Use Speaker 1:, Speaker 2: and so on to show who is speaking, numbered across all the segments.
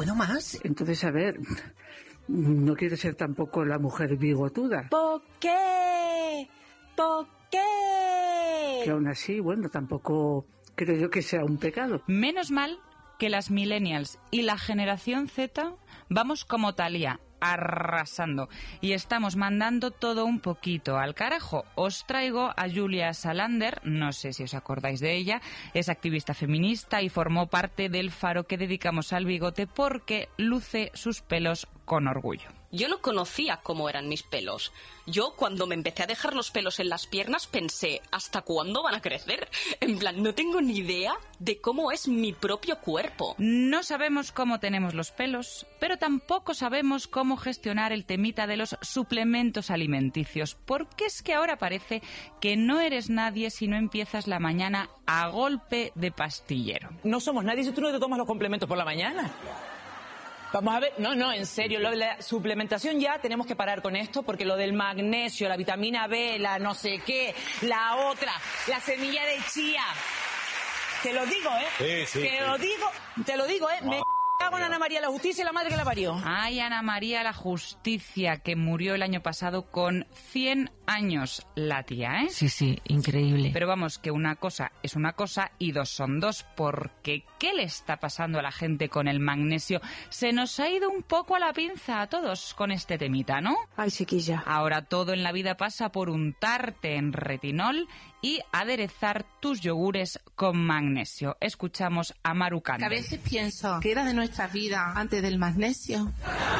Speaker 1: puedo más.
Speaker 2: Entonces, a ver, no quiero ser tampoco la mujer bigotuda.
Speaker 3: ¿Por qué? ¿Por qué?
Speaker 2: Que aún así, bueno, tampoco creo yo que sea un pecado.
Speaker 4: Menos mal que las millennials y la generación Z vamos como Thalía, arrasando, y estamos mandando todo un poquito al carajo. Os traigo a Julia Salander, no sé si os acordáis de ella, es activista feminista y formó parte del faro que dedicamos al bigote porque luce sus pelos con orgullo.
Speaker 5: Yo no conocía cómo eran mis pelos. Yo, cuando me empecé a dejar los pelos en las piernas, pensé, ¿hasta cuándo van a crecer? En plan, no tengo ni idea de cómo es mi propio cuerpo.
Speaker 4: No sabemos cómo tenemos los pelos, pero tampoco sabemos cómo gestionar el temita de los suplementos alimenticios, porque es que ahora parece que no eres nadie si no empiezas la mañana a golpe de pastillero.
Speaker 6: No somos nadie si tú no te tomas los complementos por la mañana. Vamos a ver, no, en serio, lo de la suplementación ya tenemos que parar con esto, porque lo del magnesio, la vitamina B, la no sé qué, la otra, la semilla de chía. Te lo digo,
Speaker 7: Sí.
Speaker 6: Te lo digo, me cago en Ana María la Justicia y la madre que la parió.
Speaker 4: Ay, Ana María la Justicia, que murió el año pasado con 100 años la tía, ¿eh?
Speaker 1: Sí, increíble.
Speaker 4: Pero vamos, que una cosa es una cosa y dos son dos, porque ¿qué le está pasando a la gente con el magnesio? Se nos ha ido un poco a la pinza a todos con este temita, ¿no?
Speaker 3: Ay, chiquilla.
Speaker 4: Ahora todo en la vida pasa por untarte en retinol y aderezar tus yogures con magnesio. Escuchamos a Maru Kandel.
Speaker 8: A veces pienso que era de nuestra vida antes del magnesio.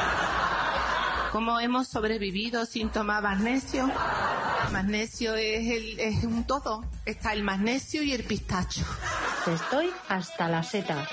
Speaker 8: ¿Cómo hemos sobrevivido sin tomar magnesio? El magnesio es un todo. Está el magnesio y el pistacho.
Speaker 9: Estoy hasta la seta.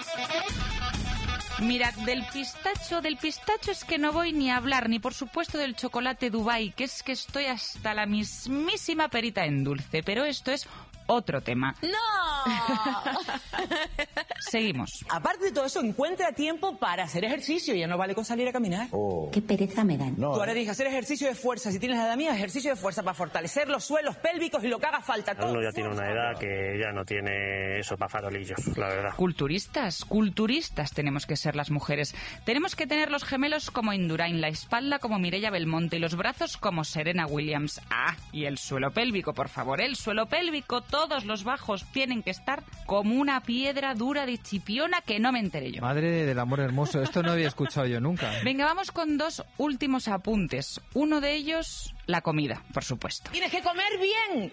Speaker 4: Mirad, del pistacho es que no voy ni a hablar, ni por supuesto del chocolate Dubai, que es que estoy hasta la mismísima perita en dulce, pero esto es otro tema.
Speaker 3: ¡No!
Speaker 4: Seguimos.
Speaker 6: Aparte de todo eso, encuentra tiempo para hacer ejercicio. Ya no vale con salir a caminar.
Speaker 9: Qué pereza me dan.
Speaker 6: Tú ahora dices hacer ejercicio de fuerza. Si tienes la edad mía, ejercicio de fuerza para fortalecer los suelos pélvicos y lo que haga falta.
Speaker 7: Uno ya tiene una edad que ya no tiene eso para farolillos, la verdad.
Speaker 4: Culturistas tenemos que ser las mujeres. Tenemos que tener los gemelos como Indurain, la espalda como Mireia Belmonte y los brazos como Serena Williams. Ah, y el suelo pélvico, por favor, el suelo pélvico, todos los bajos tienen que estar como una piedra dura de Chipiona, que no me enteré yo.
Speaker 10: Madre del amor hermoso, esto no había escuchado yo nunca.
Speaker 4: Venga, vamos con dos últimos apuntes. Uno de ellos, la comida, por supuesto.
Speaker 6: ¡Tienes que comer bien!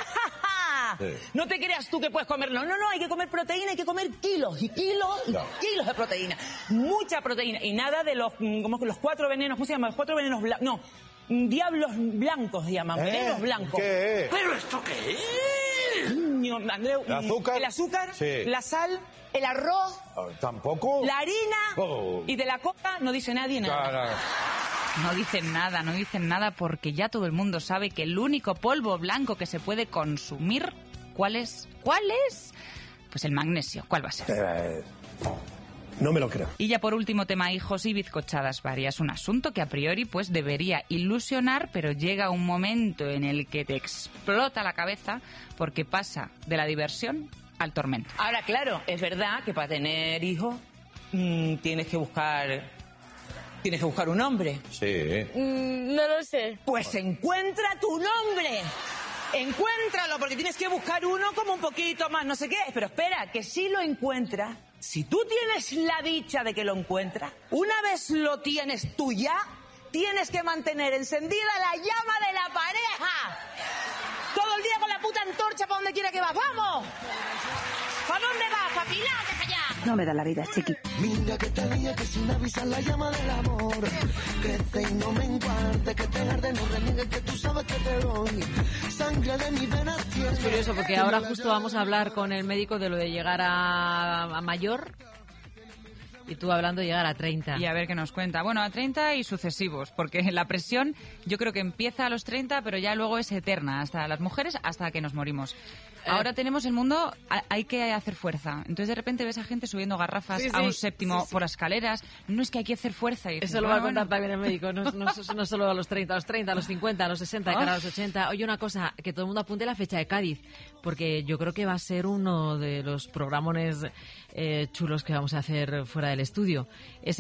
Speaker 6: No te creas tú que puedes comer. No, hay que comer proteína, hay que comer kilos y kilos de proteína. Mucha proteína. Y nada de los, como que los 4 venenos, ¿cómo se llama? Los 4 venenos blancos. No, diablos blancos se llaman, venenos blancos.
Speaker 7: ¿Qué?
Speaker 5: ¿Pero esto qué es?
Speaker 6: Andreu,
Speaker 7: ¿El azúcar?
Speaker 6: El azúcar,
Speaker 7: Sí.
Speaker 6: la sal, el arroz,
Speaker 7: ¿Tampoco?
Speaker 6: la harina
Speaker 7: Oh.
Speaker 6: y de la coca no dice nadie nada.
Speaker 7: Cara.
Speaker 4: No dicen nada porque ya todo el mundo sabe que el único polvo blanco que se puede consumir, ¿cuál es? Pues el magnesio. ¿Cuál va a ser?
Speaker 1: No me lo creo.
Speaker 4: Y ya por último, tema hijos y bizcochadas varias. Un asunto que a priori pues debería ilusionar, pero llega un momento en el que te explota la cabeza porque pasa de la diversión al tormento.
Speaker 6: Ahora, claro, es verdad que para tener hijos tienes que buscar un hombre.
Speaker 7: Sí.
Speaker 3: No lo sé.
Speaker 6: Pues encuentra tu nombre. Encuéntralo, porque tienes que buscar uno como un poquito más, no sé qué. Pero espera, que si lo encuentras, si tú tienes la dicha de que lo encuentras, una vez lo tienes tú ya, tienes que mantener encendida la llama de la pareja. Todo el día con la puta antorcha para donde quiera que vas. ¡Vamos! ¿Para dónde vas, papilá? ¡Que allá!
Speaker 3: No me da la vida, chiqui.
Speaker 1: Mira que te día que sin avisar la llama del amor. Crece y no me enguarde, que te arde, no reniegues, que tú sabes que te doy. Sangre de mi venas tierna.
Speaker 11: Es curioso porque ahora justo vamos a hablar con el médico de lo de llegar a mayor. Y tú hablando de llegar a 30.
Speaker 4: Y a ver qué nos cuenta. Bueno, a 30 y sucesivos, porque la presión yo creo que empieza a los 30, pero ya luego es eterna, hasta las mujeres, hasta que nos morimos. Ahora tenemos el mundo, hay que hacer fuerza. Entonces de repente ves a gente subiendo garrafas a un séptimo por las escaleras. No, es que hay que hacer fuerza. Y dices,
Speaker 11: eso lo va a contar también el médico, no solo a los 30, a los 50, a los 60, a los 80. Oye, una cosa, que todo el mundo apunte la fecha de Cádiz, porque yo creo que va a ser uno de los programones chulos que vamos a hacer fuera del estudio.